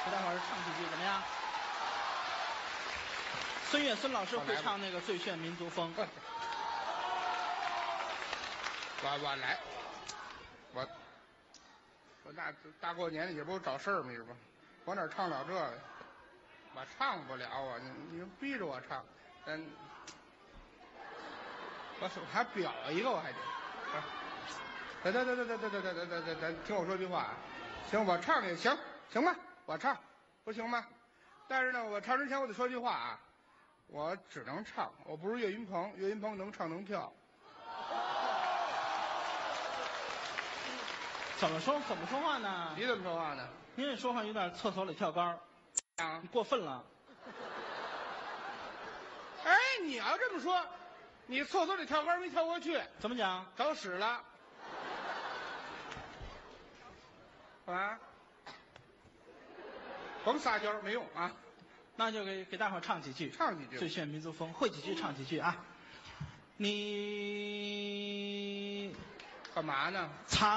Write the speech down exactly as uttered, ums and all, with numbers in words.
给大伙儿唱几句怎么样？孙越孙老师会唱那个《最炫民族风》。 我我来，我我大大过年的也不是找事儿嘛，是吧？我哪唱了这个？我唱不了啊！你你逼着我唱，真。我手还表一个，我还得。得得得得得得得得得得得得，听我说句话啊！行，我唱也行，行吧？我唱，不行吗？但是呢，我唱之前我得说句话啊，我只能唱，我不是岳云鹏，岳云鹏能唱能跳。 怎么说？怎么说话呢？ 你怎么说话呢？ 您这说话有点厕所里跳杆儿， 啊， 你过分了。 哎，你要这么说，你厕所里跳杆没跳过去， 怎么讲？ 找屎了。啊，甭撒娇没用啊！ 那就给给大伙儿唱几句， 唱几句 《最炫民族风》，会几句唱几句啊。你干嘛呢？ 擦。